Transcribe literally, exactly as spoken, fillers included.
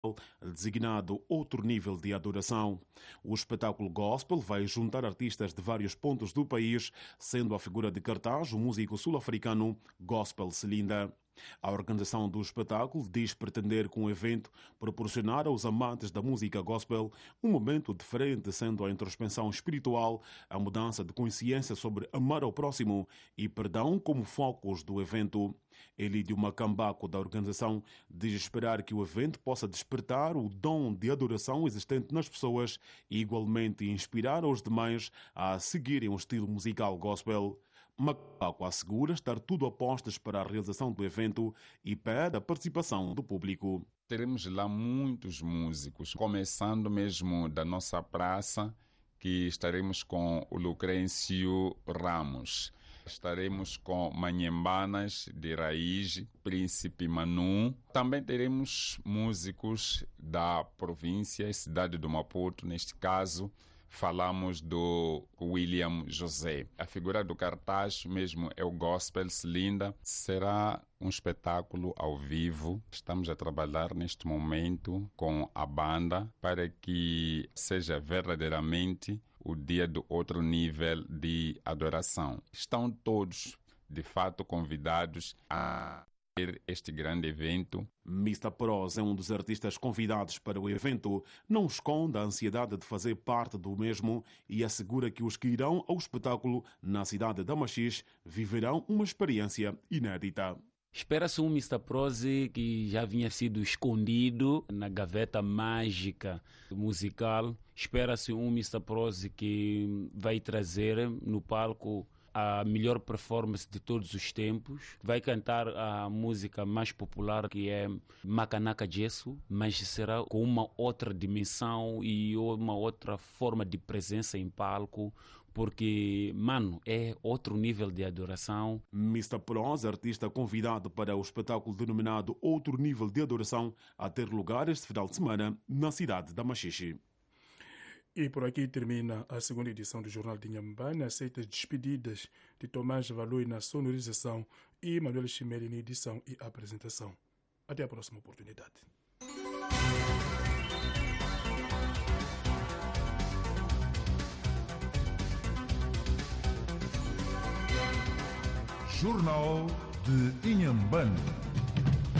designado Outro Nível de Adoração. O espetáculo gospel vai juntar artistas de vários pontos do país, sendo a figura de cartaz o músico sul-africano Gospel Cilinda. A organização do espetáculo diz pretender com o evento proporcionar aos amantes da música gospel um momento diferente, sendo a introspecção espiritual, a mudança de consciência sobre amar ao próximo e perdão como focos do evento. Elídio Macambaco, da organização, diz esperar que o evento possa despertar o dom de adoração existente nas pessoas e igualmente inspirar os demais a seguirem o estilo musical gospel. Macambaco assegura estar tudo a postos para a realização do evento e pede a participação do público. Teremos lá muitos músicos, começando mesmo da nossa praça, que estaremos com o Lucrêncio Ramos. Estaremos com Manhembanas de Raiz, Príncipe Manu. Também teremos músicos da província e cidade do Maputo. Neste caso, falamos do William José. A figura do cartaz mesmo é o Gospel Cilinda. Será um espetáculo ao vivo. Estamos a trabalhar neste momento com a banda para que seja verdadeiramente o dia do outro nível de adoração. Estão todos, de fato, convidados a ver este grande evento. mister Pros é um dos artistas convidados para o evento. Não esconde a ansiedade de fazer parte do mesmo e assegura que os que irão ao espetáculo na cidade de Amaxis viverão uma experiência inédita. Espera-se um mister Prose que já vinha sido escondido na gaveta mágica musical. Espera-se um mister Prose que vai trazer no palco a melhor performance de todos os tempos. Vai cantar a música mais popular, que é Macanaka Jesu, mas será com uma outra dimensão e uma outra forma de presença em palco, porque, mano, é outro nível de adoração. mister Pros, artista convidado para o espetáculo denominado Outro Nível de Adoração, a ter lugar este final de semana na cidade da Machixe. E por aqui termina a segunda edição do Jornal de Inhambane. Aceita as despedidas de Tomás Valui na sonorização e Manuel Chimeri na edição e apresentação. Até a próxima oportunidade. Jornal de Inhambane.